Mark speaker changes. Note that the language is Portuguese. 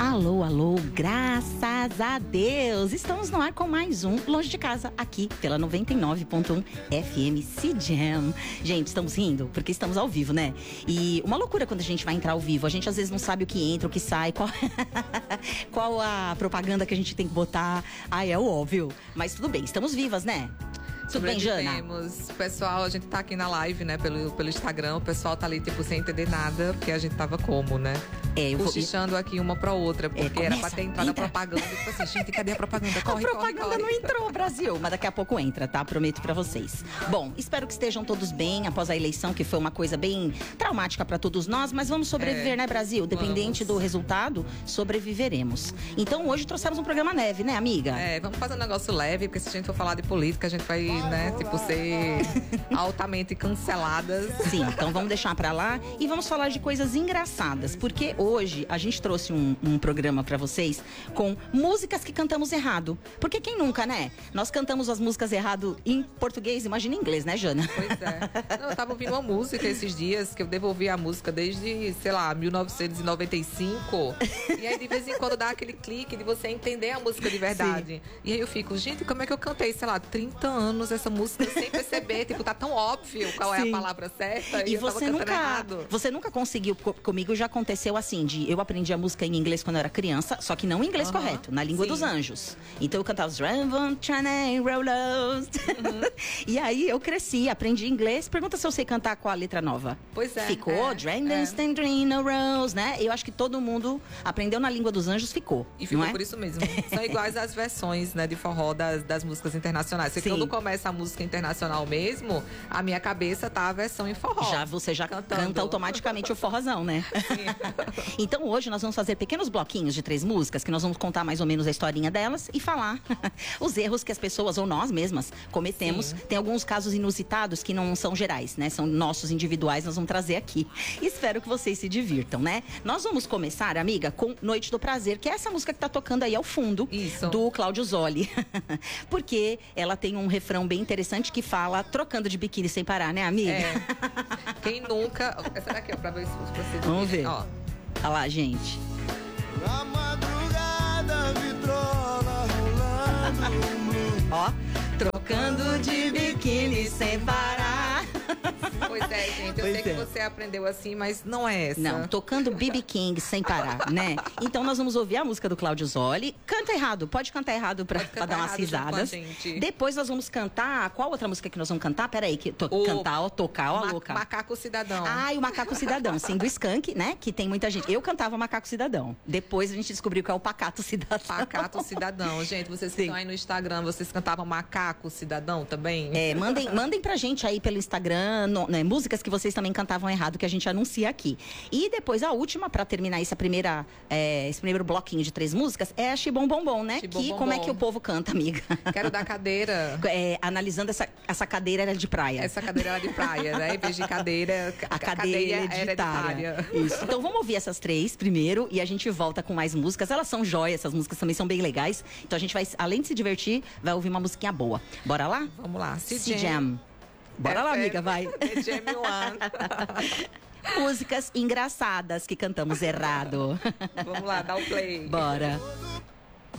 Speaker 1: Alô, alô, graças a Deus! Estamos no ar com mais um Longe de Casa, aqui pela 99.1 FM CJam. Gente, estamos rindo porque estamos ao vivo, né? E uma loucura quando a gente vai entrar ao vivo. A gente às vezes não sabe o que entra, o que sai, qual a propaganda que a gente tem que botar. Ai, é o óbvio. Mas tudo bem, estamos vivas, né? Tudo bem, Jana?
Speaker 2: Pessoal, a gente tá aqui na live, né, pelo Instagram. O pessoal tá ali, tipo, sem entender nada, porque a gente tava como, né? Cochichando aqui uma pra outra, porque era pra ter entrado a propaganda. E tipo assim, gente, cadê a propaganda? Corre,
Speaker 1: a propaganda
Speaker 2: corre.
Speaker 1: Não entrou, Brasil, mas daqui a pouco entra, tá? Prometo pra vocês. Bom, espero que estejam todos bem após a eleição, que foi uma coisa bem traumática pra todos nós, mas vamos sobreviver, né, Brasil? Dependente do resultado, sobreviveremos. Então, hoje trouxemos um programa leve, né, amiga?
Speaker 2: Vamos fazer um negócio leve, porque se a gente for falar de política, a gente vai, né, tipo, ser altamente canceladas.
Speaker 1: Sim, então vamos deixar pra lá e vamos falar de coisas engraçadas, porque hoje a gente trouxe um programa pra vocês com músicas que cantamos errado. Porque quem nunca, né? Nós cantamos as músicas errado em português, imagina em inglês, né, Jana?
Speaker 2: Pois é. Não, eu tava ouvindo uma música esses dias, que eu devolvi a música desde, sei lá, 1995. E aí de vez em quando dá aquele clique de você entender a música de verdade. Sim. E aí eu fico, gente, como é que eu cantei, sei lá, 30 anos essa música sem perceber? Tipo, tá tão óbvio qual é a palavra certa e eu tava cantando errado.
Speaker 1: Você nunca conseguiu, comigo já aconteceu assim, eu aprendi a música em inglês quando eu era criança, só que não em inglês correto, na língua dos anjos. Então eu cantava os E aí eu cresci, aprendi inglês. Pergunta se eu sei cantar com a letra nova.
Speaker 2: Pois é.
Speaker 1: Ficou? Rose, né? Eu acho que todo mundo aprendeu na língua dos anjos, ficou.
Speaker 2: E ficou por isso mesmo. São iguais as versões, né, de forró das músicas internacionais. Porque quando começa a música internacional mesmo, a minha cabeça tá a versão em forró.
Speaker 1: Você já canta automaticamente o forrozão, né?
Speaker 2: Sim.
Speaker 1: Então hoje nós vamos fazer pequenos bloquinhos de 3 músicas, que nós vamos contar mais ou menos a historinha delas e falar os erros que as pessoas, ou nós mesmas, cometemos. Sim. Tem alguns casos inusitados que não são gerais, né? São nossos individuais, nós vamos trazer aqui. Espero que vocês se divirtam, né? Nós vamos começar, amiga, com Noite do Prazer, que é essa música que tá tocando aí ao fundo.
Speaker 2: Isso.
Speaker 1: Do Cláudio Zoli. Porque ela tem um refrão bem interessante que fala trocando de biquíni sem parar, né, amiga?
Speaker 2: Quem nunca... Essa daqui, ó, pra ver se vocês
Speaker 1: vamos ver.
Speaker 2: Ó.
Speaker 1: Olha lá, gente.
Speaker 3: Na madrugada, vitrola rolando.
Speaker 1: Ó, trocando de biquíni sem parar.
Speaker 2: Pois é, gente, eu sei que você aprendeu assim, mas não é essa.
Speaker 1: Não, tocando B.B. King sem parar, né? Então nós vamos ouvir a música do Cláudio Zoli. Canta errado, pode cantar errado pra dar umas risadas. Depois nós vamos cantar, qual outra música que nós vamos cantar? Peraí, tocar, ó, louca.
Speaker 2: Macaco Cidadão.
Speaker 1: Ah, e o Macaco Cidadão, sim, do Skank, né? Que tem muita gente. Eu cantava Macaco Cidadão. Depois a gente descobriu que é o Pacato Cidadão.
Speaker 2: Pacato Cidadão. Gente, vocês que estão aí no Instagram, vocês cantavam Macaco Cidadão também?
Speaker 1: Mandem pra gente aí pelo Instagram, né, músicas que vocês também cantavam errado, que a gente anuncia aqui. E depois a última, pra terminar esse primeiro bloquinho de 3 músicas, é a Xibom Bombom, né? Como é que o povo canta, amiga?
Speaker 2: Quero dar cadeira.
Speaker 1: Analisando essa cadeira era de praia.
Speaker 2: Essa cadeira era de praia, né? Em vez de cadeira,
Speaker 1: a cadeira hereditária. Isso. Então vamos ouvir essas 3 primeiro e a gente volta com mais músicas. Elas são joias, essas músicas também são bem legais. Então a gente vai, além de se divertir, vai ouvir uma musiquinha boa. Bora lá?
Speaker 2: Vamos lá.
Speaker 1: CJam. Bora lá, amiga, vai.
Speaker 2: Jam One.
Speaker 1: Músicas engraçadas que cantamos errado.
Speaker 2: Vamos lá, dá o play.
Speaker 1: Bora.